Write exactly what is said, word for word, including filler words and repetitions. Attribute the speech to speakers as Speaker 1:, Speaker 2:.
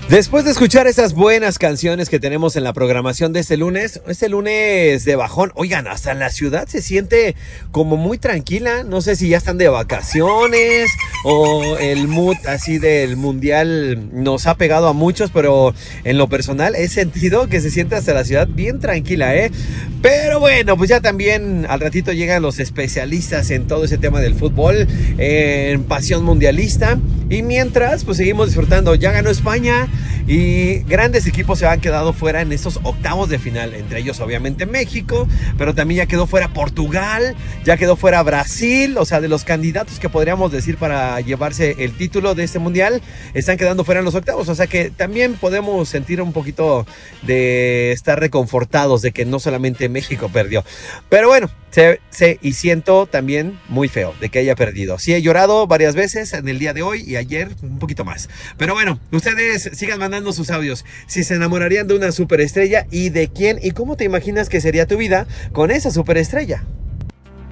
Speaker 1: Después de escuchar esas buenas canciones que tenemos en la programación de este lunes, este lunes de bajón, oigan, hasta en la ciudad se siente como muy tranquila, no sé si ya están de vacaciones o el mood así del mundial nos ha pegado a muchos, pero en lo personal he sentido que se siente hasta la ciudad bien tranquila, ¿eh? Pero bueno, pues ya también al ratito llegan los especialistas en todo ese tema del fútbol, en pasión mundialista, y mientras pues seguimos disfrutando. Ya ganó España y grandes equipos se han quedado fuera en estos octavos de final, entre ellos obviamente México, pero también ya quedó fuera Portugal, ya quedó fuera Brasil, o sea, de los candidatos que podríamos decir para llevarse el título de este mundial, están quedando fuera en los octavos, o sea que también podemos sentir un poquito de estar reconfortados de que no solamente México perdió, pero bueno, sé, sé y siento también muy feo de que haya perdido. Sí he llorado varias veces en el día de hoy y ayer un poquito más, pero bueno, ustedes sigan mandando sus audios, si se enamorarían de una superestrella y de quién y cómo te imaginas que sería tu vida con esa superestrella.